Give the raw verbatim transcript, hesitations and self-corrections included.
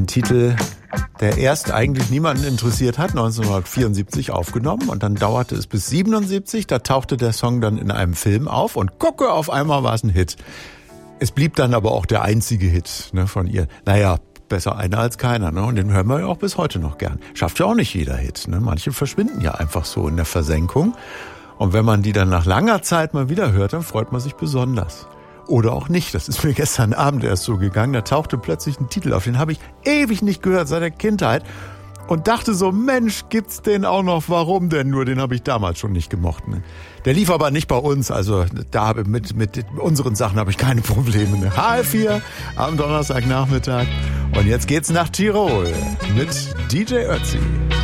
Ein Titel, der erst eigentlich niemanden interessiert hat, neunzehnhundertvierundsiebzig aufgenommen und dann dauerte es bis siebenundsiebzig, da tauchte der Song dann in einem Film auf und gucke, auf einmal war es ein Hit. Es blieb dann aber auch der einzige Hit, ne, von ihr. Naja, besser einer als keiner, ne? Und den hören wir ja auch bis heute noch gern. Schafft ja auch nicht jeder Hit, ne? Manche verschwinden ja einfach so in der Versenkung. Und wenn man die dann nach langer Zeit mal wieder hört, dann freut man sich besonders. Oder auch nicht. Das ist mir gestern Abend erst so gegangen. Da tauchte plötzlich ein Titel auf. Den habe ich ewig nicht gehört, seit der Kindheit. Und dachte so, Mensch, gibt's den auch noch? Warum denn nur? Den habe ich damals schon nicht gemocht. Ne? Der lief aber nicht bei uns. Also da mit, mit unseren Sachen habe ich keine Probleme. Ne? H L vier am Donnerstagnachmittag. Und jetzt geht's nach Tirol mit D J Ötzi.